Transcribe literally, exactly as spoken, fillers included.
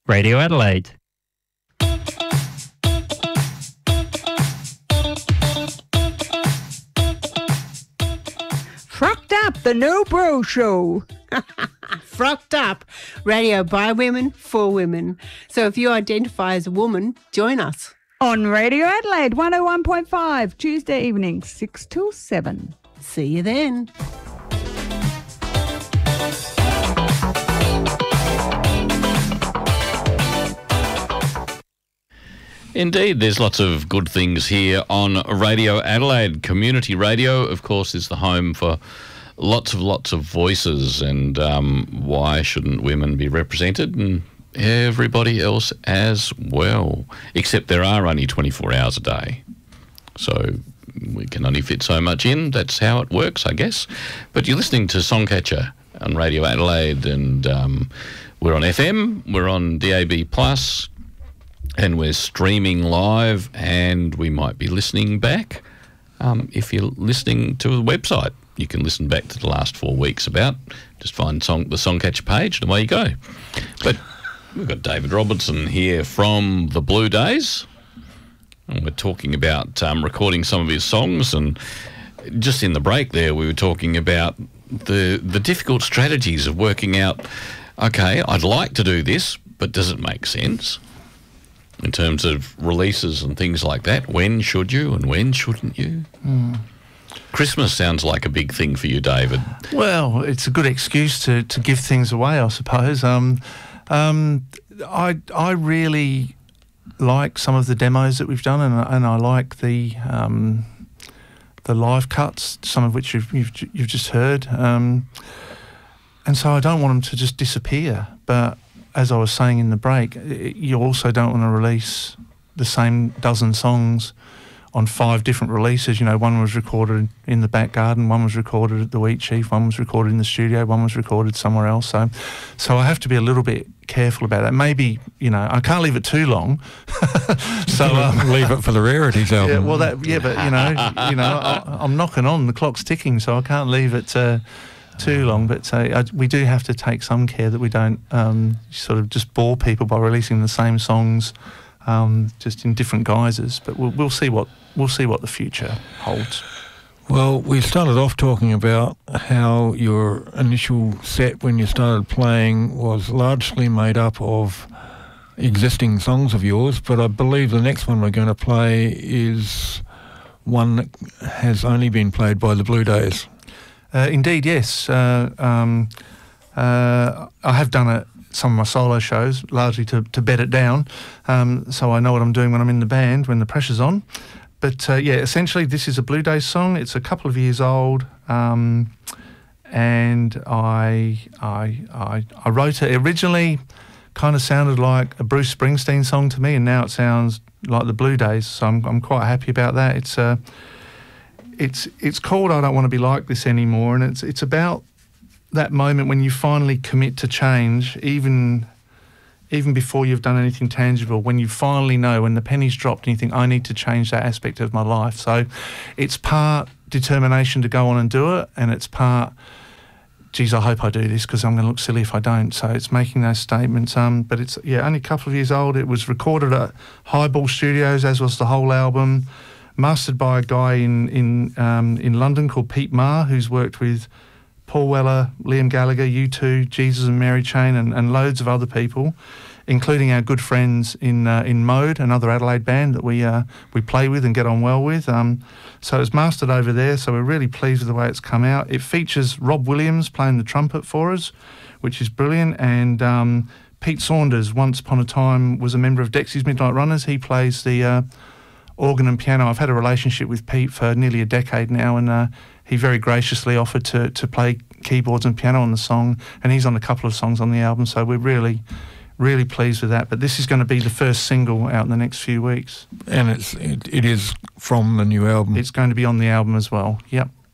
Radio Adelaide. Frucked Up, the No Bro Show. Frucked Up, radio by women, for women. So if you identify as a woman, join us. On Radio Adelaide, one oh one point five, Tuesday evening, six till seven. See you then. Indeed, there's lots of good things here on Radio Adelaide. Community radio, of course, is the home for lots of lots of voices, and um, why shouldn't women be represented? And everybody else as well, except there are only twenty-four hours a day. So we can only fit so much in. That's how it works, I guess. But you're listening to Songcatcher on Radio Adelaide, and um, we're on F M, we're on D A B plus, and we're streaming live, and we might be listening back. Um, if you're listening to a website, you can listen back to the last four weeks about. Just find song, the Songcatcher page, and away you go. But we've got David Robertson here from the Blue Days, and we're talking about um, recording some of his songs. And just in the break there, we were talking about the the difficult strategies of working out, okay, I'd like to do this, but does it make sense? In terms of releases and things like that, when should you and when shouldn't you? Mm. Christmas sounds like a big thing for you, David. Well, it's a good excuse to, to give things away, I suppose. Um, um, I I really like some of the demos that we've done, and, and I like the um, the live cuts, some of which you've you've, you've just heard. Um, and so I don't want them to just disappear, but as I was saying in the break, you also don't want to release the same dozen songs on five different releases. You know, one was recorded in the back garden, one was recorded at the Wheat Chief, one was recorded in the studio, one was recorded somewhere else. So, so I have to be a little bit careful about that. Maybe, you know, I can't leave it too long. so um, leave it for the rarities album. Yeah, well, that yeah, but you know, you know, I, I'm knocking on, the clock's ticking, so I can't leave it Uh, too long, but uh, we do have to take some care that we don't um, sort of just bore people by releasing the same songs, um, just in different guises. But we'll, we'll see what we'll see what the future holds. Well, we started off talking about how your initial set when you started playing was largely made up of existing songs of yours, but I believe the next one we're going to play is one that has only been played by the Blue Days. Uh, indeed, yes. Uh, um, uh, I have done it, some of my solo shows, largely to, to bed it down, um, so I know what I'm doing when I'm in the band, when the pressure's on. But, uh, yeah, essentially this is a Blue Days song. It's a couple of years old, um, and I, I, I, I wrote it. Originally kind of sounded like a Bruce Springsteen song to me, and now it sounds like the Blue Days, so I'm, I'm quite happy about that. It's a... Uh, It's it's called I Don't Want to Be Like This Anymore, and it's it's about that moment when you finally commit to change, even even before you've done anything tangible, when you finally know, when the penny's dropped and you think, I need to change that aspect of my life. So it's part determination to go on and do it, and it's part, geez, I hope I do this because I'm going to look silly if I don't. So it's making those statements. Um, but it's, yeah, only a couple of years old. It was recorded at Highball Studios, as was the whole album. Mastered by a guy in in um, in London called Pete Marr, who's worked with Paul Weller, Liam Gallagher, U two, Jesus and Mary Chain, and, and loads of other people, including our good friends in uh, in Mode, another Adelaide band that we uh, we play with and get on well with. Um, so it's mastered over there. So we're really pleased with the way it's come out. It features Rob Williams playing the trumpet for us, which is brilliant, and um, Pete Saunders, once upon a time, was a member of Dexy's Midnight Runners. He plays the uh, organ and piano. I've had a relationship with Pete for nearly a decade now, and uh, he very graciously offered to to play keyboards and piano on the song, and he's on a couple of songs on the album, so we're really, really pleased with that. But this is going to be the first single out in the next few weeks. And it's it, it is from the new album. It's going to be on the album as well, yep.